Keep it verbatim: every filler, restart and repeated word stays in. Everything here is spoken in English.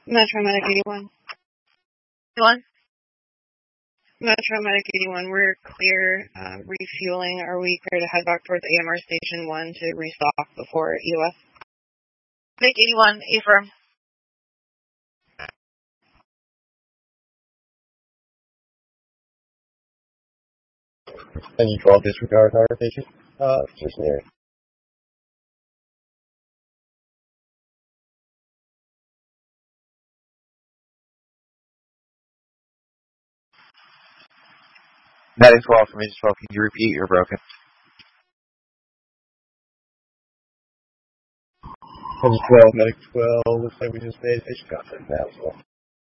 Metro Medic eighty-one. One? Metro Medic eighty-one, we're clear, uh, refueling. Are we clear to head back towards A M R Station one to restock before E O S? Medic eighty-one, affirm. And you twelve disregard our patient? Uh, just near. Medic twelve from H twelve, can you repeat? You're broken. Medic twelve, Medic twelve, looks like we just made patient contact now, so.